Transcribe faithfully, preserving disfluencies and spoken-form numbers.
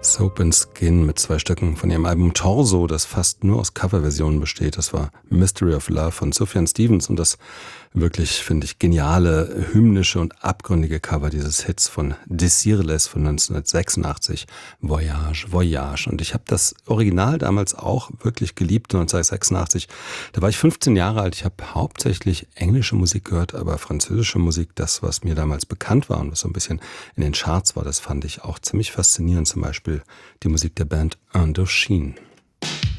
Soap and Skin mit zwei Stücken von ihrem Album Torso, das fast nur aus Coverversionen besteht. Das war Mystery of Love von Sufjan Stevens und das wirklich, finde ich, geniale, hymnische und abgründige Cover dieses Hits von Desireless von neunzehnhundertsechsundachtzig, Voyage, Voyage. Und ich habe das Original damals auch wirklich geliebt, neunzehnhundertsechsundachtzig. Da war ich fünfzehn Jahre alt. Ich habe hauptsächlich englische Musik gehört, aber französische Musik, das, was mir damals bekannt war und was so ein bisschen in den Charts war, das fand ich auch ziemlich faszinierend. Zum Beispiel die Musik der Band Indochine.